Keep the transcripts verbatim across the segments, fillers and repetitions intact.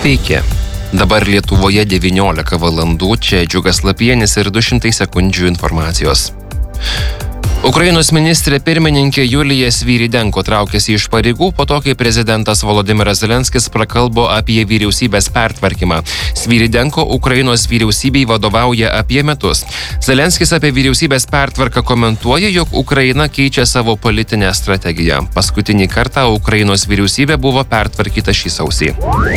Sveiki. Dabar Lietuvoje devyniolika valandų, čia Džiugas Lapienis ir du šimtai sekundžių informacijos. Ukrainos ministrė pirmininkė Julija Svyrydenko traukėsi iš pareigų po to, kai prezidentas Volodymyras Zelenskis prakalbo apie vyriausybės pertvarkymą. Svyrydenko Ukrainos vyriausybei vadovauja apie metus. Zelenskis apie vyriausybės pertvarką komentuoja, jog Ukraina keičia savo politinę strategiją. Paskutinį kartą Ukrainos vyriausybė buvo pertvarkyta šį sausį.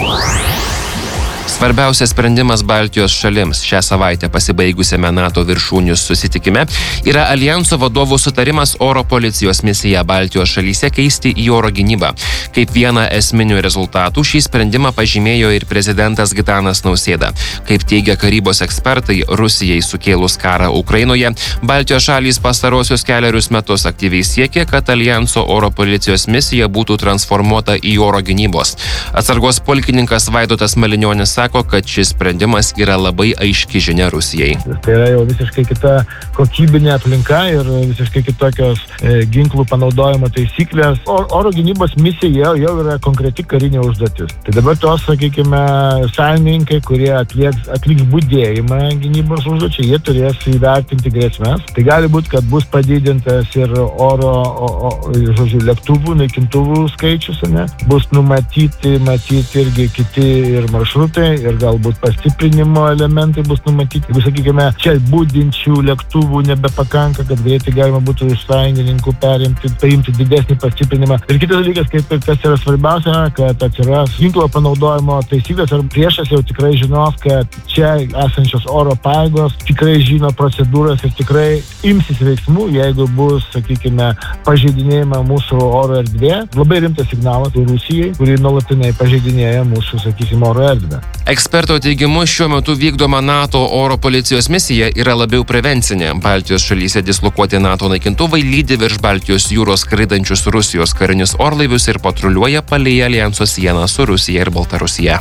Svarbiausias sprendimas Baltijos šalims šią savaitę pasibaigusiame NATO viršūnių susitikime yra Aljanso vadovų sutarimas oro policijos misiją Baltijos šalyse keisti į oro gynybą. Kaip vieną esminių rezultatų šį sprendimą pažymėjo ir prezidentas Gitanas Nausėda. Kaip teigia karybos ekspertai, Rusijai sukėlus karą Ukrainoje, Baltijos šalys pastarosius keliarius metus aktyviai siekė, kad Aljanso oro policijos misija būtų transformuota į oro gynybos. Atsargos pulkininkas Vaidotas Malinionis sako, kad šis sprendimas yra labai aiški žinia Rusijai. Tai yra jau visiškai kita kokybinė aplinka ir visiškai kitokios e, ginklų panaudojimo taisyklės. O, oro gynybos misija jau, jau yra konkreti karinė užduotis. Tai dabar tos, sakykime, sąjungininkai, kurie atlieks, atliks budėjimą gynybos užduočiai, jie turės įvertinti grėsmes. Tai gali būti, kad bus padidintas ir oro, o, o, žodžiu, lėktuvų, naikintuvų skaičius, ne? Bus numatyti, matyti irgi kiti ir maršrutai, ir galbūt pastiprinimo elementai bus numatyti. Jeigu, sakykime, čia būdinčių lėktuvų nebepakanka, kad greitai galima būtų iš sąjungininkų perimti, paimti didesnį pastiprinimą. Ir kitas dalykas, kaip ir kas yra svarbiausia, kad atsiras ginklo panaudojimo taisyklės ir priešas jau tikrai žinos, kad čia esančios oro pajėgos tikrai žino procedūras ir tikrai imsis veiksmų, jeigu bus, sakykime, pažeidinėjama mūsų oro erdvė. Labai rimtas signalas Rusijai, kuri nuolatinai pažeidinėja mūsų, sakykime, oro erdvę. Eksperto teigimu, šiuo metu vykdoma NATO oro policijos misija yra labiau prevencinė. Baltijos šalyse dislokuoti NATO naikintuvai lydi virš Baltijos jūros skraidančius Rusijos karinius orlaivius ir patruliuoja palei Aljanso sieną su Rusija ir Baltarusija.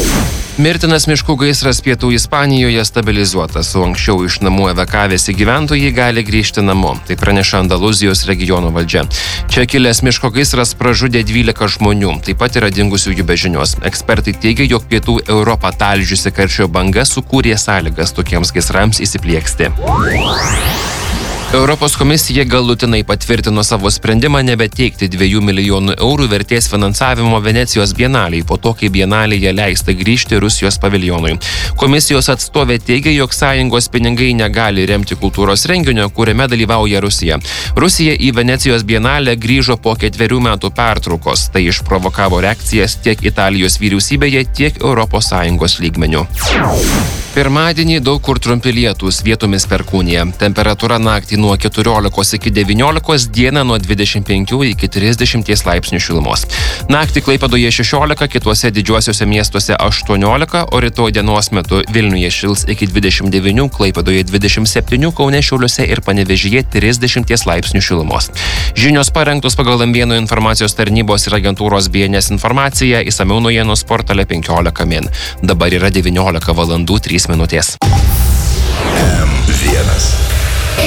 Mirtinas miškų gaisras pietų Ispanijoje stabilizuotas, o anksčiau iš namų evakavęsi gyventojai gali grįžti namo. Tai praneša Andalūzijos regiono valdžia. Čia kilęs miško gaisras pražudė dvylika žmonių, taip pat yra dingusiųjų be žinios. Ekspertai teigia, jog pietų Europą talžiusi karščio banga sukūrė sąlygas tokiems gaisrams įsiplieksti. Europos komisija galutinai patvirtino savo sprendimą nebeteikti dviejų milijonų eurų vertės finansavimo Venecijos bienalei, po to, kai bienalėje leista grįžti Rusijos paviljonui. Komisijos atstovė teigia, jog sąjungos pinigai negali remti kultūros renginio, kuriame dalyvauja Rusija. Rusija į Venecijos bienalę grįžo po ketverių metų pertraukos. Tai išprovokavo reakcijas tiek Italijos vyriausybėje, tiek Europos Sąjungos lygmeniu. Pirmadienį daug kur trumpi lietūs, vietomis perkūnija. Temperatūra naktį nuo keturiolikos iki devyniolikos, dieną nuo dvidešimt penkių iki trisdešimties laipsnių šilumos. Naktį Klaipėdoje šešiolika, kituose didžiuosiuose miestuose aštuoniolika, o rytoj dienos metu Vilniuje šils iki dvidešimt devynių, Klaipėdoje dvidešimt septynių, Kaune, Šiauliuose ir Panevėžyje trisdešimties laipsnių šilumos. Žinios parengtos pagal M vieno informacijos tarnybos ir agentūros B N S informaciją, išsamiau naujienos portale penkiolika min. Dabar yra devyniolika valandų trys minutės. M vienas.